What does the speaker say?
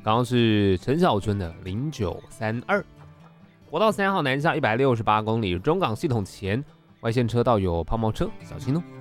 刚刚是陈小春的0932。国道3号南下168公里，中港系统前外线车道有抛锚车，小心哦。